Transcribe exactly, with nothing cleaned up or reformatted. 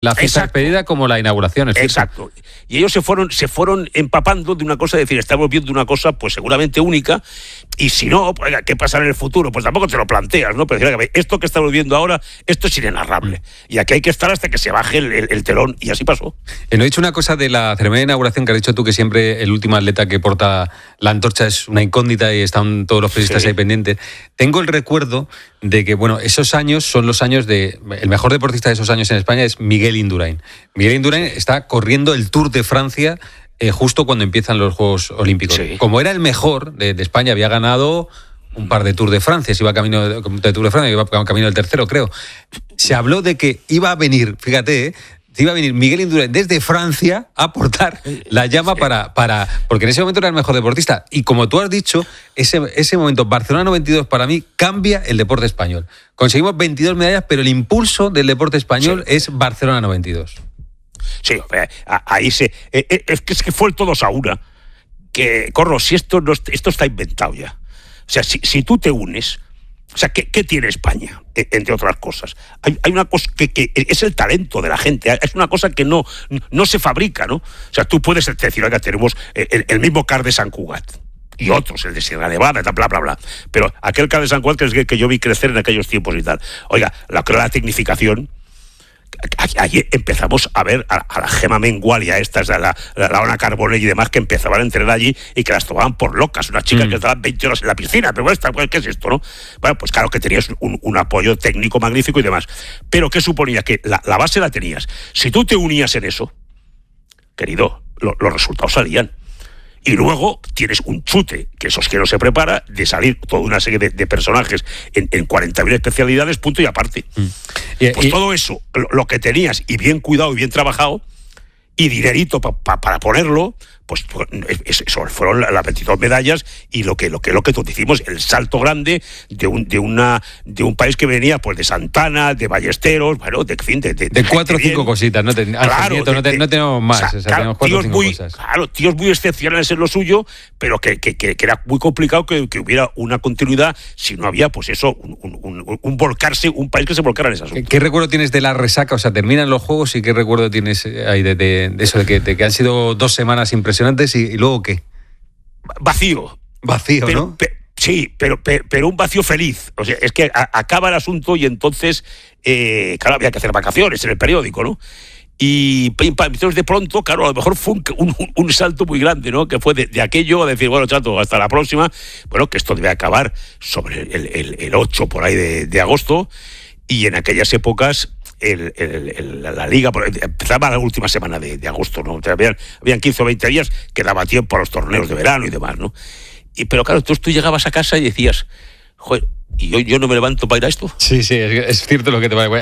La fiesta despedida como la inauguración, ¿es Exacto. Cierto? Y ellos se fueron, se fueron empapando de una cosa, de decir, estamos viendo una cosa pues seguramente única, y si no, pues, ¿qué pasará en el futuro? Pues tampoco te lo planteas, ¿no? Pero decir, esto que estamos viendo ahora, esto es inenarrable. Y aquí hay que estar hasta que se baje el, el, el telón, y así pasó. Eh, no he dicho una cosa de la ceremonia de inauguración que has dicho tú, que siempre el último atleta que porta la antorcha es una incógnita y están todos los periodistas sí. ahí pendientes. Tengo el recuerdo de que, bueno, esos años son los años de... El mejor deportista de esos años en España es Miguel Indurain. Miguel Indurain está corriendo el Tour de Francia eh, justo cuando empiezan los Juegos Olímpicos. Sí. Como era el mejor de, de España, había ganado un par de Tour de Francia, se iba camino de, de Tour de Francia, iba camino del tercero, creo. Se habló de que iba a venir, fíjate, eh, iba a venir Miguel Indurain desde Francia a aportar la llama para, para... Porque en ese momento era el mejor deportista. Y como tú has dicho, ese, ese momento, Barcelona noventa y dos, para mí, cambia el deporte español. Conseguimos veintidós medallas, pero el impulso del deporte español sí. es Barcelona noventa y dos. Sí, ahí se... Es que, es que fue el todos a una. Que, Corro, si esto, no, esto está inventado ya. O sea, si, si tú te unes... O sea, ¿qué, qué tiene España? Entre otras cosas. Hay, hay una cosa que, que es el talento de la gente. Es una cosa que no, no se fabrica, ¿no? O sea, tú puedes decir, oiga, tenemos el, el mismo CAR de San Cugat y otros, el de Sierra Nevada, bla, bla, bla. Pero aquel CAR de San Cugat que es el que yo vi crecer en aquellos tiempos y tal. Oiga, la, la tecnificación... Allí empezamos a ver a, a la Gema Mengual y a estas, a la, la, la Ona Carbonell y demás, que empezaban a entrenar allí y que las tomaban por locas. Unas chicas mm. que estaban veinte horas en la piscina, pero bueno, ¿qué es esto, no? Bueno, pues claro que tenías un, un apoyo técnico magnífico y demás. Pero ¿qué suponía? Que la, la base la tenías. Si tú te unías en eso, querido, lo, los resultados salían. Y luego tienes un chute, que eso es que no se prepara, de salir toda una serie de, de personajes en, en cuarenta mil especialidades, punto y aparte. Mm. Y, pues y... todo eso, lo, lo que tenías, y bien cuidado y bien trabajado, y dinerito pa, pa, para ponerlo, pues eso fueron las veintidós medallas y lo que lo que lo que hicimos, el salto grande de un de una de un país que venía pues de Santana, de Ballesteros, bueno, de fin de de, de cuatro o cinco cositas, no, te, claro, nieto, de, no, te, no tenemos más, o sea, o sea, claro, tenemos cuatro o cinco muy, cosas. Claro, tíos muy excepcionales en lo suyo, pero que, que, que, que era muy complicado que, que hubiera una continuidad si no había, pues eso, un, un, un, un volcarse, un país que se volcara en ese asunto. ¿Qué recuerdo tienes de la resaca? O sea, terminan los Juegos y qué recuerdo tienes ahí de, de, de eso, de que, de que han sido dos semanas impresionantes y, y luego ¿qué? Vacío. Vacío, pero, ¿no? Pe, sí, pero, pe, pero un vacío feliz. O sea, es que a, acaba el asunto y entonces, eh, claro, había que hacer vacaciones en el periódico, ¿no? Y entonces de pronto, claro, a lo mejor fue un, un, un salto muy grande, ¿no? Que fue de, de aquello a decir, bueno, chato, hasta la próxima. Bueno, que esto debe acabar sobre el, el, el ocho por ahí de, de agosto. Y en aquellas épocas... El, el, el, la liga empezaba la última semana de, de agosto, ¿no? O sea, habían, habían quince o veinte días que daba tiempo a los torneos de verano y demás, ¿no? Y, pero claro, tú, tú llegabas a casa y decías, joder, ¿y yo, yo no me levanto para ir a esto? Sí, sí, es, es cierto lo que te va a...